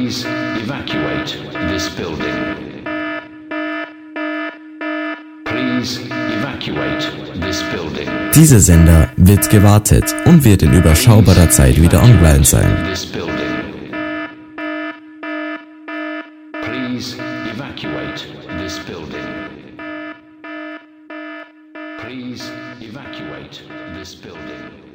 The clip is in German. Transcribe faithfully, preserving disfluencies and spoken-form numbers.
Please evacuate this building. Please evacuate this building. Dieser Sender wird gewartet und wird in überschaubarer Zeit wieder online sein. This building. Please evacuate this building. Please evacuate this building.